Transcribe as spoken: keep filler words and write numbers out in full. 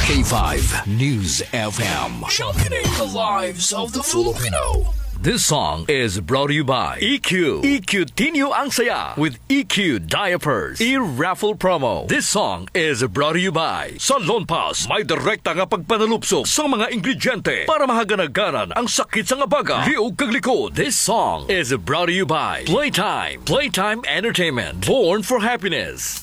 K five News F M. Championing the lives of the Filipino. This song is brought to you by E Q. E Q Tinyo ang saya with E Q Diapers. E-raffle promo. This song is brought to you by sa Lonpas. May direkta nga pagpanalupsok sa mga ingrediente para mahaganagaran ang sakit sa ngabaga. Liog kag likod. This song is brought to you by Playtime. Playtime Entertainment. Born for happiness.